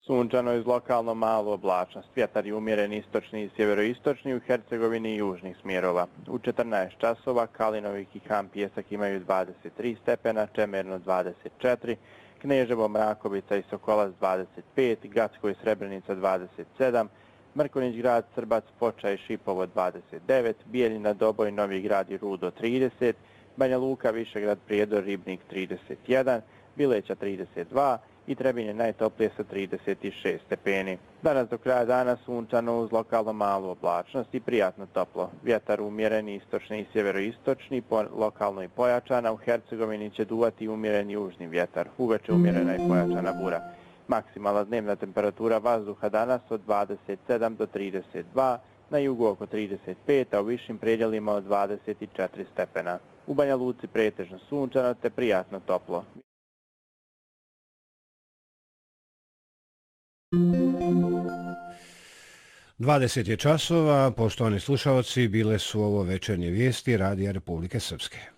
Sunčano iz lokalno malu oblačnost. Vjetar je umjeren istočni i sjeveroistočni u Hercegovini i južnih smjerova. U 14 časova Kalinovik i Ham Pjesak imaju 23 stepena, Čemerno 24, Kneževo, Mrakovica i Sokolac 25, Gacko i Srebrenica 27, Mrkonjić grad, Srbac, Foča i Šipovo 29, Bijeljina, Doboj, Novi grad i Rudo 30, Banja Luka, Višegrad, Prijedor, Ribnik 31, Bileća 32 i Trebinje najtoplije sa 36 stepeni. Danas do kraja dana sunčano uz lokalno malu oblačnost i prijatno toplo. Vjetar umjeren istočni i sjeveroistočni, lokalno i pojačana. U Hercegovini će duvati umjeren južni vjetar. Uveče umjerena i pojačana bura. Maksimalna dnevna temperatura vazduha danas od 27 do 32, na jugu oko 35, a u višim predjelima od 24 stepena. U Banja Luci pretežno sunčano te prijatno toplo. 20 je časova, poštovani slušalci, bile su ovo večernje vijesti Radija Republike Srpske.